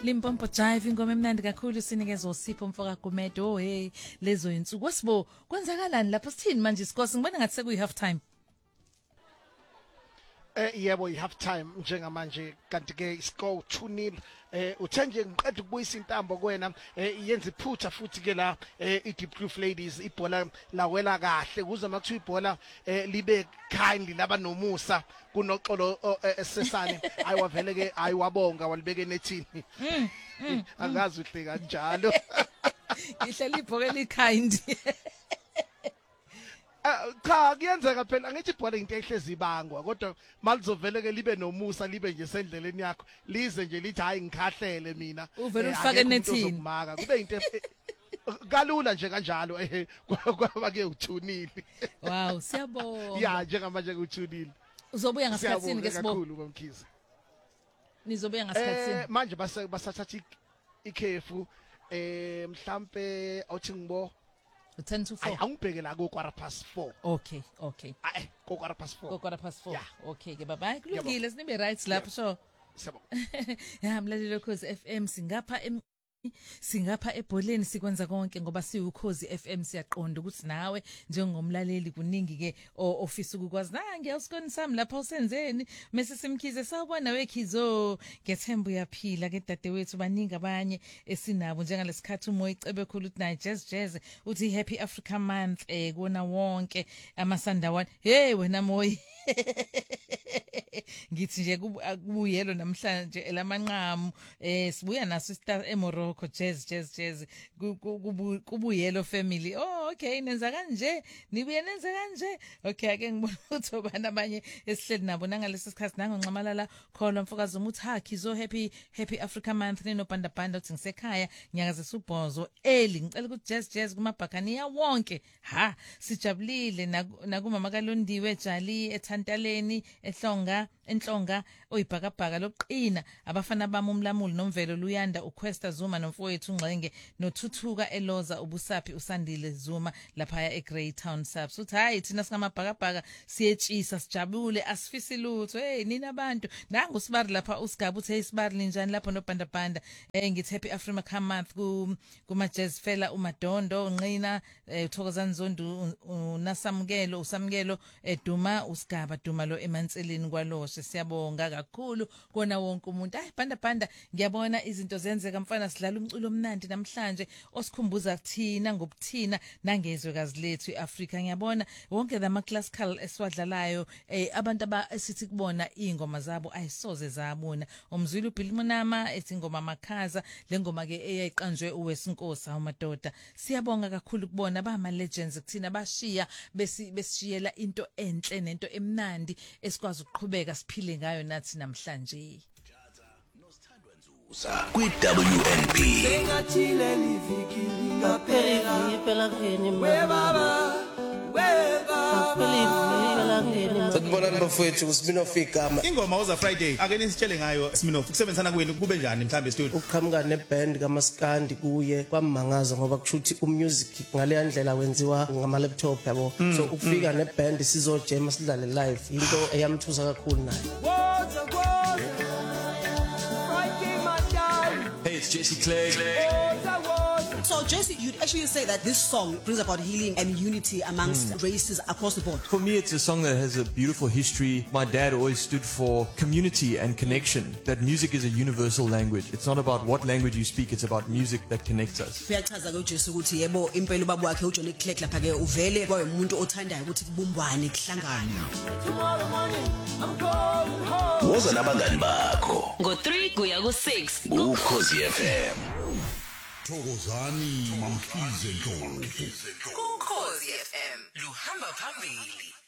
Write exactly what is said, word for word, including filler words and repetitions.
Limpompo Jive ingoma emnandi kakhulu sinikezwe uSipho Mfoka Gumedo. Oh hey lezo insuku wesibo kwenzakalani lapho sithini manje Sikosi ngibona ngathi sekuyi half time. Eh yebo i half time njengamanje kanti ke score two nil eh uthe nje ngiqeda ukubuyisa intambo kuwena eh yenza iphutha futhi ke la eh i Deep Blue Ladies ibhola lawela kahle kuze makuthiwa ibhola eh libe kindly laba nomusa kunoxolo esesane ayiwavele ke ayiwabonga walibeke nethini angazi uhle kanjalo Ihleli ibhoke likind. Cha kuyenzeka phela ngithi ibhola into ehlezi ibangwa kodwa malizovele ke libe nomusa libe nje sendleleni yakho lize nje lithi hayi ngikhahlele mina uvela ufake nethini maka kube into kalula nje kanjalo eh kwaba ke uthunile. Wow siyabonga. Ya njengamanje kuthunile. Uzobuya ngasikhatsini ke sibo. Kakhulu komkhize. Nizobuya ngasikhatsini. Eh manje base basathatha ikhefu eh mhlambe awuthi ngibo ten to four. Ay angibheke la ko quarter past four. Okay, okay. Ay ko quarter past four. Ko quarter past four. Yeah. Okay ke bye bye. Kulungile sinibe right lapho so. Sabo. Ya mlalelo Ukhozi F M singapha singapha ebholeni sikwenza konke ngoba siwukhozi F M siyaqonda ukuthi nawe njengomlaleli kuningi ke office ukukwazi nange awusikoni sami lapha usenzeni mase simkhize sawubona wekhizo ngethemba uyaphila ke dadewethu baningi abanye esinabo njengalesikhathi umoya icebe khulu uthi nayi jazz jazz uthi happy Africa month eh kuona wonke amasandawana hey wena moyi ngithi nje kubuyelo namhlanje elamanqamu eh sibuya naso istar eMorocco jazz jazz jazz kubuyelo family. Oh okay nenza kanje nibuye nenza kanje okay ake ngibona ukuthi obana abanye esihleli nabo nangalesi sikhathi nangonxamalala khona mfokazi umuthi ha khizo happy happy Africa month nino panda panda uthi ngisekhaya nyakaze subhozo eli ngicela ukuthi jazz jazz kumabhakaniya wonke ha sijabulile nakumama kaLondiwe Jali eThantaleni ehlonga enhlonga oyibhakabhaka loqina abafana bami umlamuli nomvelo luyanda uQuesta Zuma nomfowethu Ngxenge nothuthuka eloza ubusaphi usandile Zuma lapha eGreytown Subs uthi hayi thina singamabhakabhaka siyetshisa sijabule asifisi lutho hey nina abantu nangu sibari lapha usigaba uthi hey sibari linjani lapho nobanda banda eh ngithi happy Africa month ku kuma jazz fela uMadondo Nqina uthokozani Zondo unasamukelo usamukelo eduma usigaba duma lo emanseleni kwaloshe siyabonga kakhulu kona wonke umuntu hayi banda banda ngiyabona izinto zenzeka mfana sidlala umculo omnandi namhlanje osikhumbuza kuthina ngobuthina nangezwekazi lethu eAfrica ngiyabona wonke the classical eswadlalayo eh abantu abasithi kubona ingoma zabo ayisoze zabona umzwili uBill Munama ethi ingoma makhaza lengoma ke eyayiqanjwe uWesinkosi amadoda siyabonga kakhulu kubona bama legends kuthina bashiya besishiyela into enhle nento emnandi esikwazi ukuqhubeka siphile ngayo nathi namhlanje kwi W N B sengathile livikili ngaphela iphela ngeni we baba we baba Sakubona bafowethu uSminoff igama ingoma uza Friday ake nisitshele ngayo Sminoff ukusebenzana kwenu kube njani mhlambe studio ukuqhamuka neband kaMaskandi kuye kwamangaza ngoba kushuthi umusic ngale ndlela wenziwa ngama laptop yabo so ukufika neband sizojema sidlale live into eyamthusa kakhulu naye Hey, it's Jesse Clay. So, Jesse, you'd actually say that this song brings about healing and unity amongst mm. races across the board. For me, it's a song that has a beautiful history. My dad always stood for community and connection, that music is a universal language. It's not about what language you speak, it's about music that connects us. Uyachaza ke uJesu ukuthi yebo impela ubaba wakhe uJohn Clegg lapha ke uvele kwaye umuntu othandayo ukuthi kubumbwane kuhlangane. Tomorrow morning I'm going home. Woza nabangani bakho Go three kuya ku six Ukhozi F M Thokozani Mamkhize Ndlovu Ukhozi F M luhamba phambili.